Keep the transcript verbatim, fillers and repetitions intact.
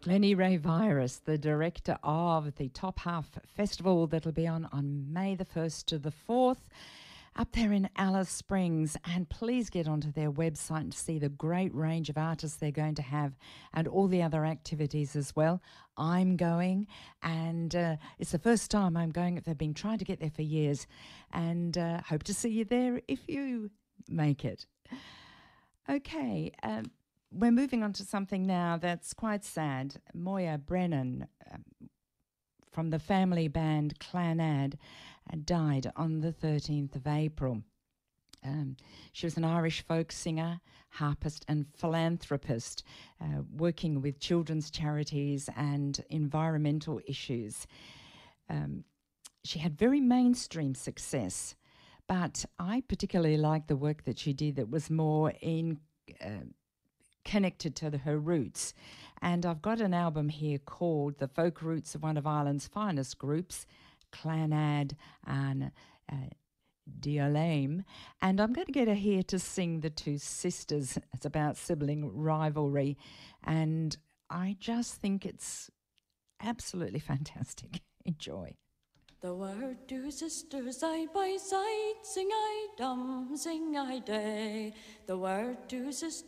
Glennie Ray Virus, the director of the Top Half Festival that'll be on on May the first to the fourth up there in Alice Springs. And please get onto their website and see the great range of artists they're going to have and all the other activities as well. I'm going, and uh, it's the first time I'm going. They've been trying to get there for years, and uh, hope to see you there if you make it. Okay, um, we're moving on to something now that's quite sad. Moya Brennan um, from the family band Clanad uh, died on the thirteenth of April. Um, she was an Irish folk singer, harpist and philanthropist, uh, working with children's charities and environmental issues. Um, she had very mainstream success, but I particularly liked the work that she did that was more in uh, connected to the, her roots. And I've got an album here called The Folk Roots of one of Ireland's finest groups, Clanad and uh, Diolame. And I'm going to get her here to sing The Two Sisters. It's about sibling rivalry. And I just think it's absolutely fantastic. Enjoy. There were two sisters side by side, sing I dum, sing I day. There were two sisters